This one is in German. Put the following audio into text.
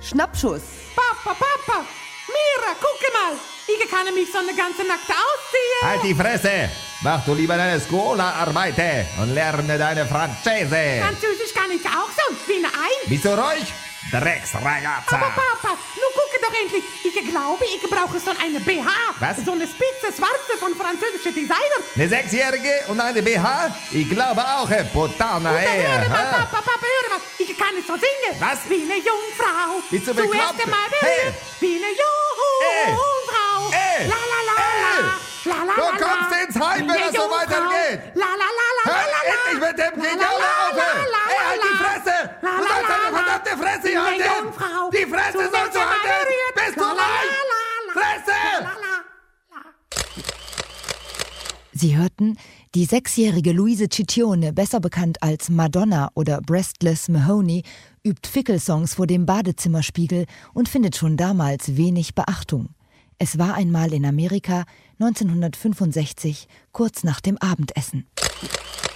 Schnappschuss. Papa, Mira, gucke mal. Ich kann mich so eine ganze Nacht ausziehen. Halt die Fresse! Mach du lieber deine Scuola-Arbeite und lerne deine Franzese. Französisch kann ich auch so, wie ein Ei. Bist du ruhig? Drecksragazza! Aber Papa, nun gucke doch endlich. Ich glaube, ich brauche so eine BH. Was? So eine spitze, schwarze von französischen Designer. Eine 6-Jährige und eine BH? Ich glaube auch, Putana, Höre mal, Papa, höre mal. Ich kann es so singen. Was? Wie eine Jungfrau. Bist du Zuerst bekloppt? einmal Hey. berührt. Wie eine Jungfrau. Ey. La la la la. La la Du la la. kommst ins Heim, Wie wenn eine das so Jungfrau. weitergeht. La la la la Hör la la. endlich mit dem La, Gejaule la, la, auf! la, Ey, halt die la, Fresse! la, Du la, sollst deine la, verdammte Fresse Wie hier eine halten! Jungfrau. Die Fresse Zuerst sollst du einmal halten! berührt. Bist du La, la, reich? la, la. Fresse! La, la, la. Sie hörten die 6-jährige Luise Ciccione, besser bekannt als Madonna oder Breastless Mahoney, übt Fickel-Songs vor dem Badezimmerspiegel und findet schon damals wenig Beachtung. Es war einmal in Amerika 1965, kurz nach dem Abendessen.